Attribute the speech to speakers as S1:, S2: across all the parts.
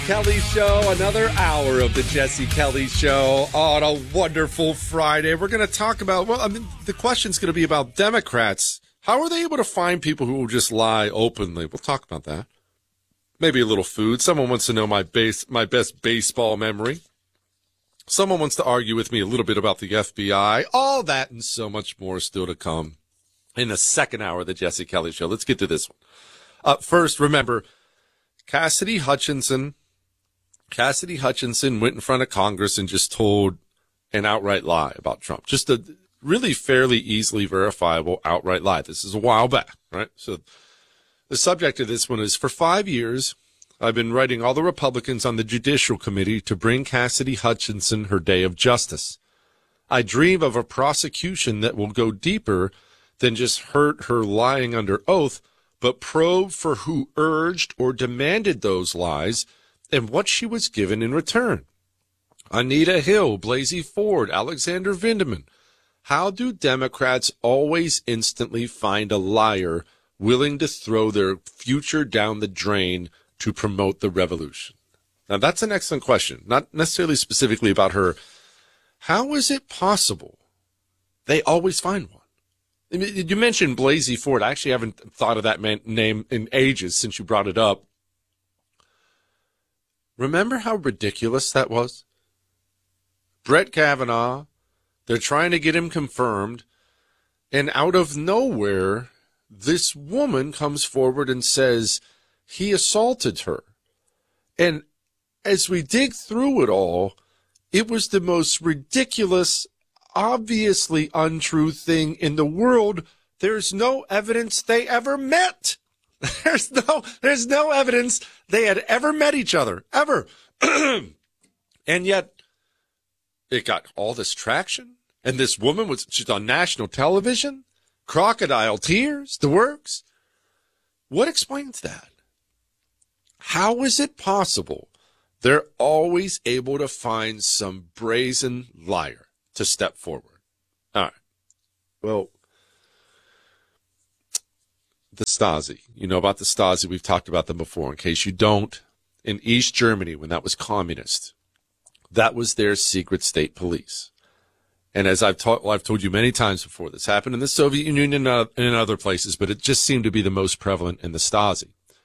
S1: Kelly Show, another hour of the Jesse Kelly Show on a wonderful Friday. We're going to talk about, the question's going to be about Democrats. How are they able to find people who will just lie openly? We'll talk about that. Maybe a little food. Someone wants to know my best baseball memory. Someone wants to argue with me a little bit about the FBI. All that and so much more still to come in the second hour of the Jesse Kelly Show. Let's get to this one. First, remember, Cassidy Hutchinson went in front of Congress and just told an outright lie about Trump. Just a really fairly easily verifiable outright lie. This is a while back, right? So the subject of this one is, for 5 years, I've been writing all the Republicans on the Judicial Committee to bring Cassidy Hutchinson her day of justice. I dream of a prosecution that will go deeper than just hurt her lying under oath, but probe for who urged or demanded those lies and what she was given in return. Anita Hill, Blasey Ford, Alexander Vindman. How do Democrats always instantly find a liar willing to throw their future down the drain to promote the revolution? Now, that's an excellent question, not necessarily specifically about her. How is it possible they always find one? I mean, you mentioned Blasey Ford. I actually haven't thought of that name in ages since you brought it up. Remember how ridiculous that was? Brett Kavanaugh, they're trying to get him confirmed, and out of nowhere, this woman comes forward and says he assaulted her. And as we dig through it all, it was the most ridiculous, obviously untrue thing in the world. There's no evidence they ever met. There's no evidence they had ever met each other, ever. And yet it got all this traction. And this woman she's on national television, crocodile tears, the works. What explains that? How is it possible they're always able to find some brazen liar to step forward? All right. Well, the Stasi. You know about the Stasi. We've talked about them before. In case you don't, in East Germany, when that was communist, that was their secret state police. And as I've told you many times before, this happened in the Soviet Union and in other places, but it just seemed to be the most prevalent in the Stasi.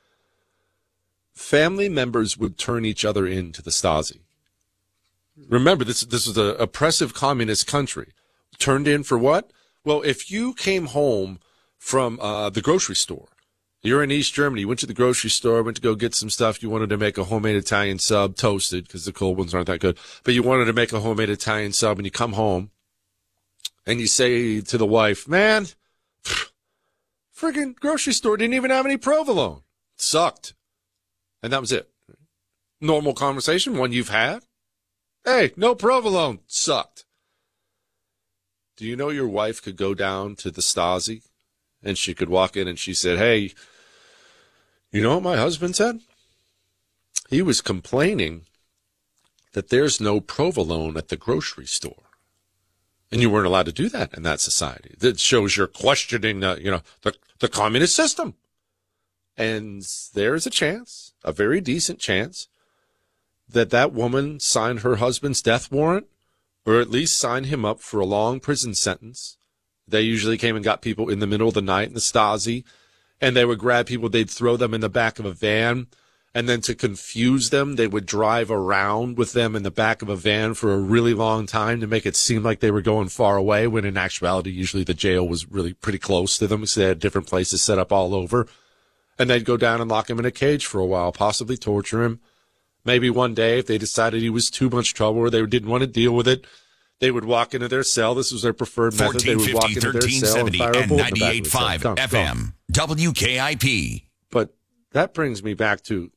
S1: Family members would turn each other in to the Stasi. Remember, this was an oppressive communist country. Turned in for what? Well, if you came home from the grocery store, you're in East Germany, you went to the grocery store, went to go get some stuff, you wanted to make a homemade Italian sub, toasted, because the cold ones aren't that good, but you wanted to make a homemade Italian sub, and you come home, and you say to the wife, man, friggin' grocery store didn't even have any provolone. It sucked. And that was it. Normal conversation, one you've had. Hey, no provolone. Sucked. Do you know your wife could go down to the Stasi and she could walk in and she said, hey, you know what my husband said? He was complaining that there's no provolone at the grocery store. And you weren't allowed to do that in that society. That shows you're questioning, the communist system. And there's a chance, a very decent chance, that woman signed her husband's death warrant, or at least signed him up for a long prison sentence. They usually came and got people in the middle of the night in the Stasi, and they would grab people, they'd throw them in the back of a van, and then to confuse them, they would drive around with them in the back of a van for a really long time to make it seem like they were going far away, when in actuality, usually the jail was really pretty close to them, because they had different places set up all over. And they'd go down and lock him in a cage for a while, possibly torture him. Maybe one day, if they decided he was too much trouble or they didn't want to deal with it, they would walk into their cell. This was their preferred method. They would walk into their cell and fire a bullet in the back of the cell.
S2: 98.5 FM, WKIP.
S1: But that brings me back to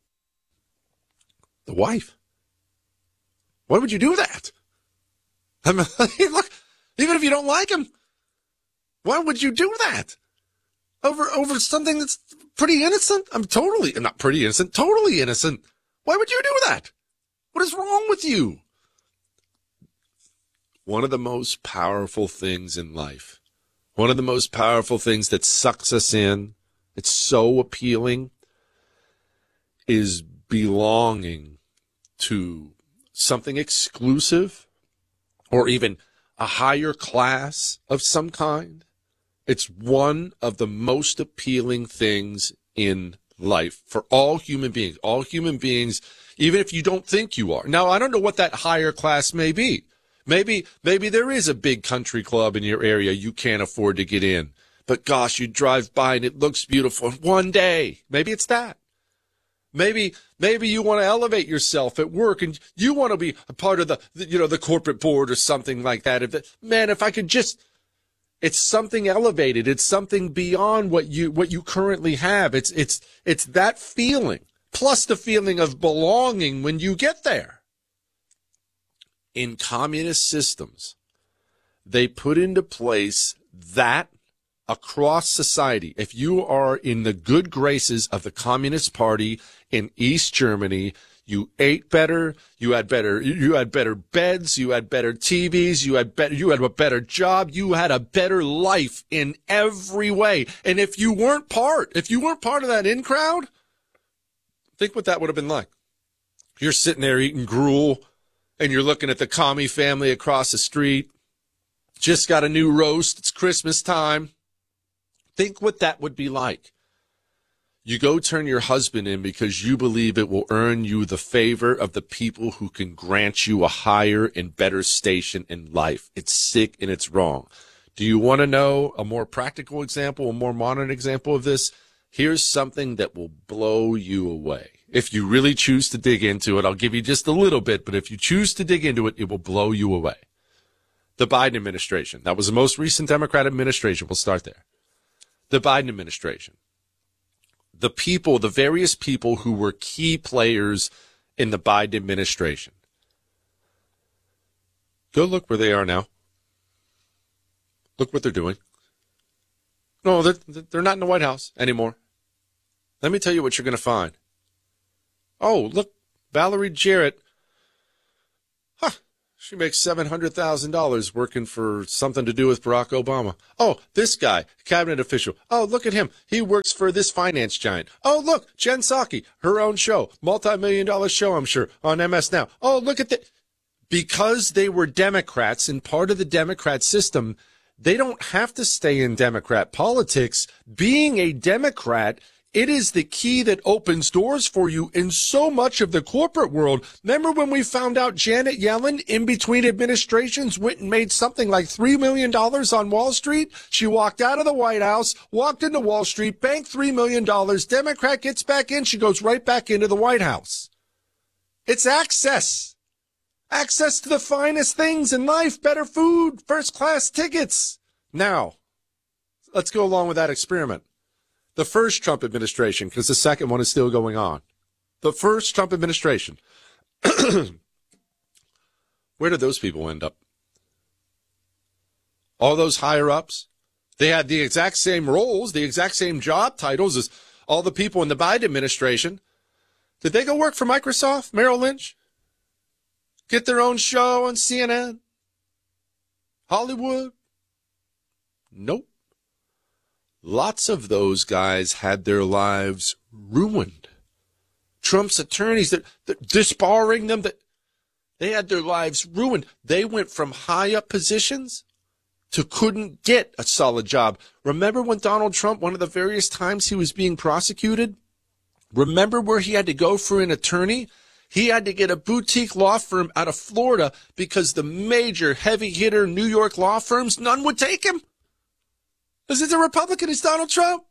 S1: the wife. Why would you do that? I mean, look, even if you don't like him, why would you do that? Over something that's pretty innocent? Not pretty innocent, totally innocent. Why would you do that? What is wrong with you? One of the most powerful things in life, one of the most powerful things that sucks us in, it's so appealing, is belonging to something exclusive or even a higher class of some kind. It's one of the most appealing things in life for all human beings. All human beings, even if you don't think you are. Now, I don't know what that higher class may be. Maybe there is a big country club in your area you can't afford to get in. But gosh, you drive by and it looks beautiful. One day, maybe it's that. Maybe you want to elevate yourself at work and you want to be a part of the corporate board or something like that. If I could just, it's something elevated. It's something beyond what you currently have. It's that feeling plus the feeling of belonging when you get there. In communist systems, they put into place that across society. If you are in the good graces of the Communist Party in East Germany, you ate better, you had better beds, you had better TVs, you had a better job, you had a better life in every way. And if you weren't part of that in crowd, think what that would have been like. You're sitting there eating gruel and you're looking at the commie family across the street. Just got a new roast. It's Christmas time. Think what that would be like. You go turn your husband in because you believe it will earn you the favor of the people who can grant you a higher and better station in life. It's sick and it's wrong. Do you want to know a more practical example, a more modern example of this? Here's something that will blow you away. If you really choose to dig into it, I'll give you just a little bit, but if you choose to dig into it, it will blow you away. The Biden administration. That was the most recent Democrat administration. We'll start there. The Biden administration. The people, the various people who were key players in the Biden administration. Go look where they are now. Look what they're doing. No, they're not in the White House anymore. Let me tell you what you're going to find. Oh, look, Valerie Jarrett. She makes $700,000 working for something to do with Barack Obama. Oh, this guy, cabinet official. Oh, look at him. He works for this finance giant. Oh, look, Jen Psaki, her own show, multi-million-dollar show, I'm sure, on MS Now. Oh, look at that. Because they were Democrats and part of the Democrat system, they don't have to stay in Democrat politics. Being a Democrat, it is the key that opens doors for you in so much of the corporate world. Remember when we found out Janet Yellen, in between administrations, went and made something like $3 million on Wall Street? She walked out of the White House, walked into Wall Street, banked $3 million. Democrat gets back in. She goes right back into the White House. It's access. Access to the finest things in life, better food, first-class tickets. Now, let's go along with that experiment. The first Trump administration, because the second one is still going on. The first Trump administration. Where did those people end up? All those higher-ups? They had the exact same roles, the exact same job titles as all the people in the Biden administration. Did they go work for Microsoft, Merrill Lynch? Get their own show on CNN? Hollywood? Nope. Lots of those guys had their lives ruined. Trump's attorneys that disbarring them, that they had their lives ruined. They went from high up positions to couldn't get a solid job. Remember when Donald Trump, one of the various times he was being prosecuted, remember where he had to go for an attorney? He had to get a boutique law firm out of Florida because the major heavy hitter New York law firms, none would take him. Because it's a Republican, it's Donald Trump.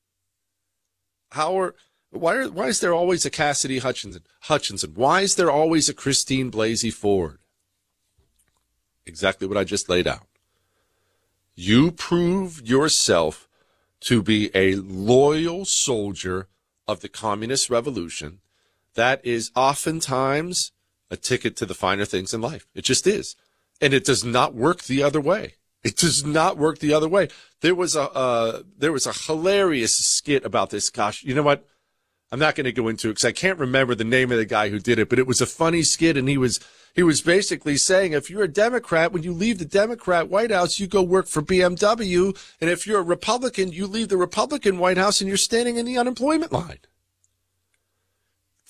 S1: Why is there always a Cassidy Hutchinson? Why is there always a Christine Blasey Ford? Exactly what I just laid out. You prove yourself to be a loyal soldier of the communist revolution. That is oftentimes a ticket to the finer things in life. It just is. And it does not work the other way. It does not work the other way. There was a hilarious skit about this. Gosh, you know what? I'm not going to go into it because I can't remember the name of the guy who did it, but it was a funny skit, and he was basically saying, if you're a Democrat, when you leave the Democrat White House, you go work for BMW, and if you're a Republican, you leave the Republican White House and you're standing in the unemployment line.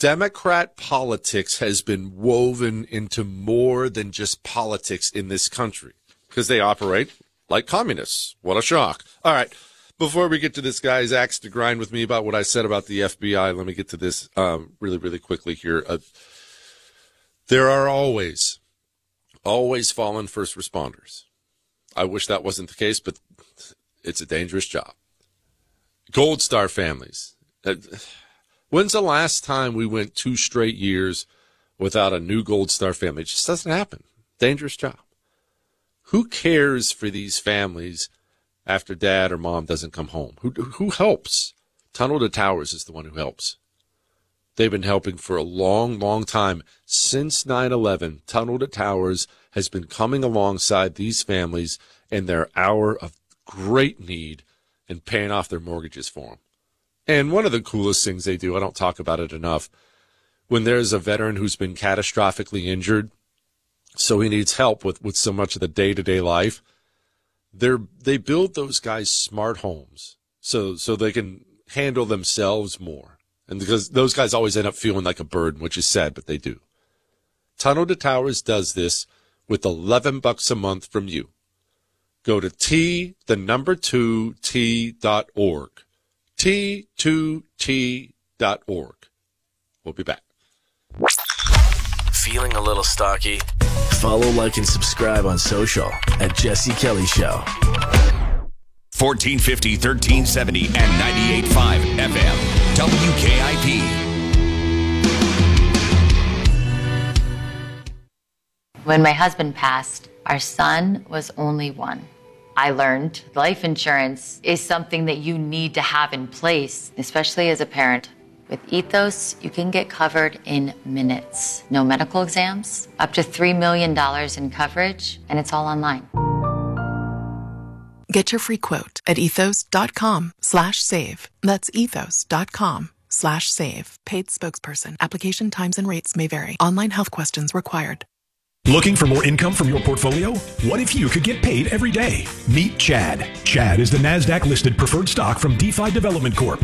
S1: Democrat politics has been woven into more than just politics in this country because they operate like communists. What a shock. All right. Before we get to this guy's axe to grind with me about what I said about the FBI, let me get to this really, really quickly here. There are always fallen first responders. I wish that wasn't the case, but it's a dangerous job. Gold Star families. When's the last time we went 2 straight years without a new Gold Star family? It just doesn't happen. Dangerous job. Who cares for these families after dad or mom doesn't come home? Who helps? Tunnel to Towers is the one who helps. They've been helping for a long, long time. Since 9/11, Tunnel to Towers has been coming alongside these families in their hour of great need and paying off their mortgages for them. And one of the coolest things they do, I don't talk about it enough, when there's a veteran who's been catastrophically injured, so he needs help with so much of the day-to-day life, they build those guys smart homes so they can handle themselves more. And because those guys always end up feeling like a burden, which is sad, but they do. Tunnel to Towers does this with $11 a month from you. Go to T2T.org. T2T.org. We'll be back.
S3: Feeling a little stocky? Follow, like, and subscribe on social at Jesse Kelly Show.
S2: 1450, 1370, and 98.5 FM. WKIP.
S4: When my husband passed, our son was only 1. I learned life insurance is something that you need to have in place, especially as a parent. With Ethos, you can get covered in minutes. No medical exams, up to $3 million in coverage, and it's all online.
S5: Get your free quote at ethos.com/save. That's ethos.com/save. Paid spokesperson. Application times and rates may vary. Online health questions required.
S6: Looking for more income from your portfolio? What if you could get paid every day? Meet Chad. Chad is the NASDAQ-listed preferred stock from DeFi Development Corp.